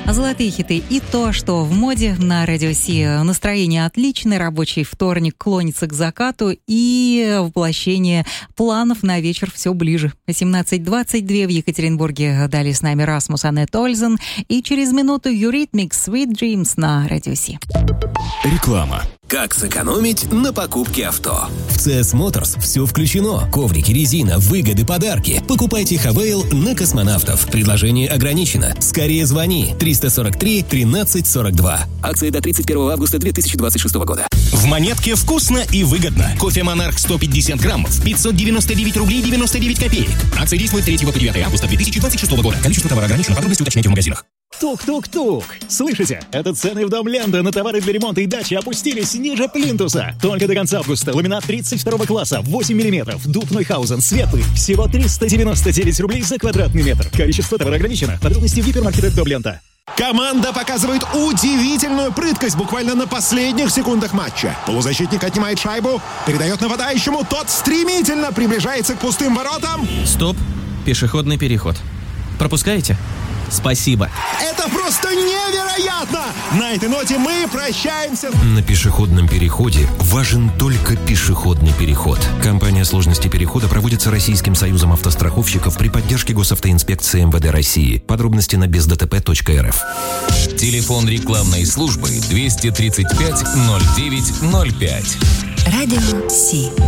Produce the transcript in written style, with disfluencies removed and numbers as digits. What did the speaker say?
Золотые хиты и то, что в моде на Радио Си. Настроение отличное, рабочий вторник клонится к закату и воплощение планов на вечер все ближе. 18:22 в Екатеринбурге. Далее с нами Расмус Аннет Ользен и через минуту Eurythmics Sweet Dreams на Радио Си. Реклама. Как сэкономить на покупке авто? В CS Motors все включено. Коврики, резина, выгоды, подарки. Покупайте Хавейл на Космонавтов. Предложение ограничено. Скорее звони. 343 13 42. Акция до 31 августа 2026 года. В Монетке вкусно и выгодно. Кофе «Монарх» 150 граммов, 599 рублей 99 копеек. Акция действует 3 по 9 августа 2026 года. Количество товара ограничено. Подробности уточняйте в магазинах. Тук-тук-тук! Слышите? Это цены в Дом Ленда на товары для ремонта и дачи опустились ниже плинтуса. Только до конца августа ламинат 32 класса, 8 мм, дуб Нойхаузен, светлый. Всего 399 рублей за квадратный метр. Количество товара ограничено. Подробности в гипермаркетах Дом Ленда. Команда показывает удивительную прыткость буквально на последних секундах матча. Полузащитник отнимает шайбу, передает нападающему, тот стремительно приближается к пустым воротам. Стоп, пешеходный переход. Пропускаете? Спасибо. Это просто невероятно! На этой ноте мы прощаемся. На пешеходном переходе важен только пешеходный переход. Компания сложности перехода проводится Российским союзом автостраховщиков при поддержке Госавтоинспекции МВД России. Подробности на бездтп.рф. Телефон рекламной службы 235 09 05. Радио Си.